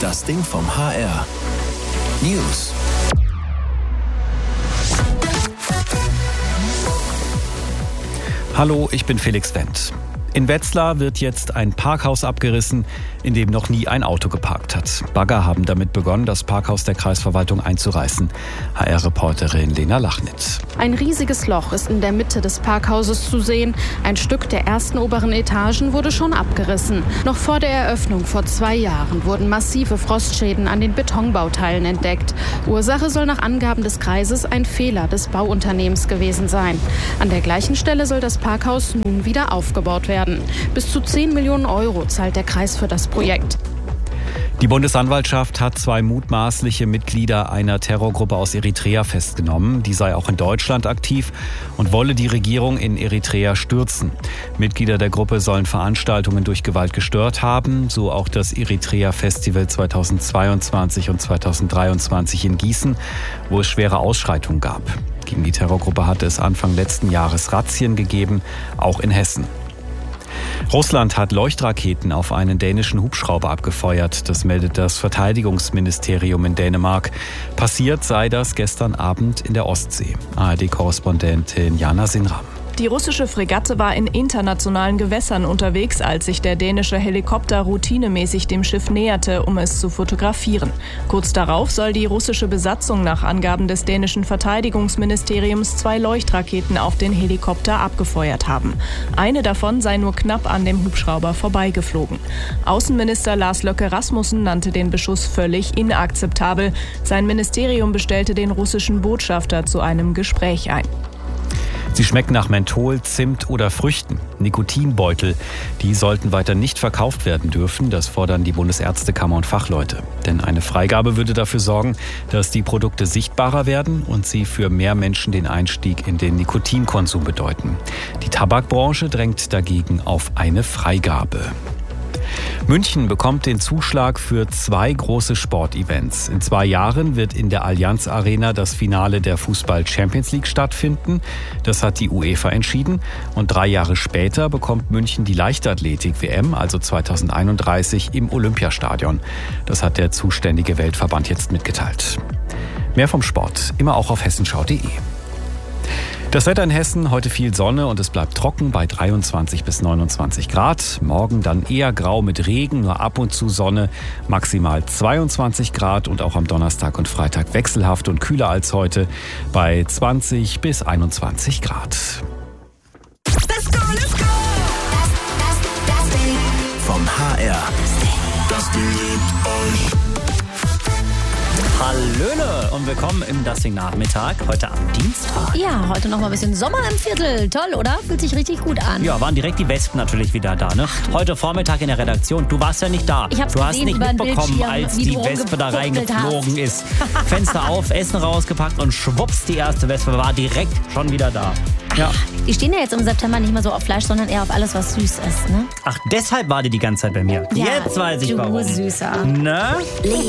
Das Ding vom HR. News. Hallo, ich bin Felix Wendt. In Wetzlar wird jetzt ein Parkhaus abgerissen, in dem noch nie ein Auto geparkt hat. Bagger haben damit begonnen, das Parkhaus der Kreisverwaltung einzureißen. HR-Reporterin Lena Lachnitz. Ein riesiges Loch ist in der Mitte des Parkhauses zu sehen. Ein Stück der ersten oberen Etagen wurde schon abgerissen. Noch vor der Eröffnung vor 2 Jahren wurden massive Frostschäden an den Betonbauteilen entdeckt. Ursache soll nach Angaben des Kreises ein Fehler des Bauunternehmens gewesen sein. An der gleichen Stelle soll das Parkhaus nun wieder aufgebaut werden. Bis zu 10 Millionen Euro zahlt der Kreis für das Projekt. Die Bundesanwaltschaft hat 2 mutmaßliche Mitglieder einer Terrorgruppe aus Eritrea festgenommen. Die sei auch in Deutschland aktiv und wolle die Regierung in Eritrea stürzen. Mitglieder der Gruppe sollen Veranstaltungen durch Gewalt gestört haben, so auch das Eritrea-Festival 2022 und 2023 in Gießen, wo es schwere Ausschreitungen gab. Gegen die Terrorgruppe hatte es Anfang letzten Jahres Razzien gegeben, auch in Hessen. Russland hat Leuchtraketen auf einen dänischen Hubschrauber abgefeuert. Das meldet das Verteidigungsministerium in Dänemark. Passiert sei das gestern Abend in der Ostsee. ARD-Korrespondentin Jana Sinram. Die russische Fregatte war in internationalen Gewässern unterwegs, als sich der dänische Helikopter routinemäßig dem Schiff näherte, um es zu fotografieren. Kurz darauf soll die russische Besatzung nach Angaben des dänischen Verteidigungsministeriums 2 Leuchtraketen auf den Helikopter abgefeuert haben. Eine davon sei nur knapp an dem Hubschrauber vorbeigeflogen. Außenminister Lars Løkke Rasmussen nannte den Beschuss völlig inakzeptabel. Sein Ministerium bestellte den russischen Botschafter zu einem Gespräch ein. Sie schmecken nach Menthol, Zimt oder Früchten. Nikotinbeutel, die sollten weiter nicht verkauft werden dürfen. Das fordern die Bundesärztekammer und Fachleute. Denn eine Freigabe würde dafür sorgen, dass die Produkte sichtbarer werden und sie für mehr Menschen den Einstieg in den Nikotinkonsum bedeuten. Die Tabakbranche drängt dagegen auf eine Freigabe. München bekommt den Zuschlag für 2 große Sportevents. In 2 Jahren wird in der Allianz Arena das Finale der Fußball-Champions League stattfinden. Das hat die UEFA entschieden. Und 3 Jahre später bekommt München die Leichtathletik-WM, also 2031, im Olympiastadion. Das hat der zuständige Weltverband jetzt mitgeteilt. Mehr vom Sport, immer auch auf hessenschau.de. Das Wetter in Hessen, heute viel Sonne und es bleibt trocken bei 23 bis 29 Grad. Morgen dann eher grau mit Regen, nur ab und zu Sonne, maximal 22 Grad und auch am Donnerstag und Freitag wechselhaft und kühler als heute bei 20 bis 21 Grad. Let's go, let's go! Das Ding vom HR. Das Ding liebt euch. Hallöle und willkommen im Das Ding Nachmittag, heute am Dienstag. Ja, heute noch mal ein bisschen Sommer im Viertel. Toll, oder? Fühlt sich richtig gut an. Ja, waren direkt die Wespen natürlich wieder da, ne? Heute Vormittag in der Redaktion. Du warst ja nicht da. Ich hab's du hast gesehen nicht über den mitbekommen, Bildschirm, als wie die du Wespe da rumgefuchtelt reingeflogen ist. Fenster auf, Essen rausgepackt und schwupps, die erste Wespe war direkt schon wieder da. Ja. Die stehen ja jetzt im September nicht mehr so auf Fleisch, sondern eher auf alles, was süß ist, ne? Ach, deshalb war die ganze Zeit bei mir. Ja, Jetzt weiß ich du warum. Süßer. Ne?